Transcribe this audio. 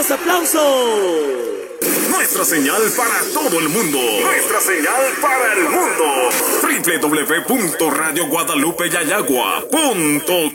los aplausos. Nuestra señal para todo el mundo. Nuestra señal para el mundo. www.radioguadalupeyayagua.com